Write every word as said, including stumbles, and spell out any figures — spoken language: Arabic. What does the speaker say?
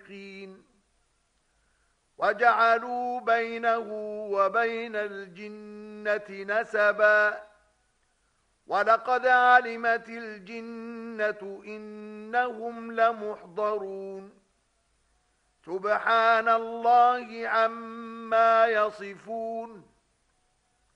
الصادقين وجعلوا بينه وبين الجنة نسبا ولقد علمت الجنة إنهم لمحضرون سبحان الله عما يصفون